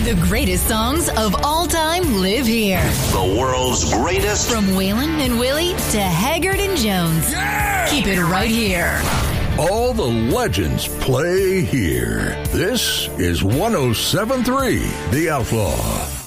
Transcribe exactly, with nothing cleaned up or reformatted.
The greatest songs of all time live here. The world's greatest. From Waylon and Willie to Haggard and Jones. Yeah! Keep it right here. All the legends play here. This is one oh seven point three The Outlaw.